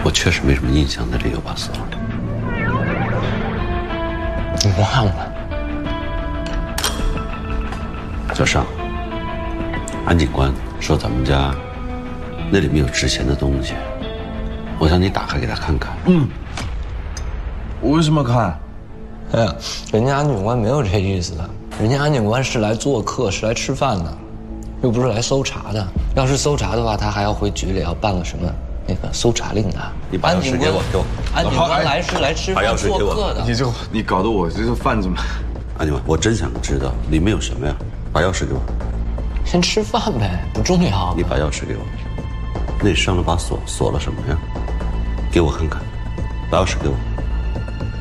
我确实没什么印象，那里有把锁。 你忘了？ 小尚，安警官说咱们家那里面有值钱的东西，我想你打开给他看看。 我为什么看？ 哎呀，人家安警官没有这意思的，人家安警官是来做客，是来吃饭的，又不是来搜查的。要是搜查的话，他还要回局里要办个什么那个搜查令的。 你把钥匙给我， 安警官来是来吃饭做客的。 你搞得我这个饭怎么？ 安警官，我真想知道里面有什么呀？把钥匙给我。 先吃饭呗，不重要。 你把钥匙给我。那上了把锁，锁了什么呀？给我看看。把钥匙给我。